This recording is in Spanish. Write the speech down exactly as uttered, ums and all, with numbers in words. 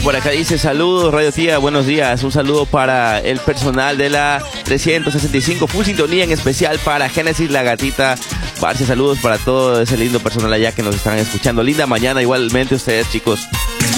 por acá dice, saludos Radio Tía, buenos días. Un saludo para el personal de la trescientos sesenta y cinco, full sintonía, en especial para Génesis La Gatita. Parce, saludos para todo ese lindo personal allá que nos están escuchando. Linda mañana igualmente ustedes, chicos.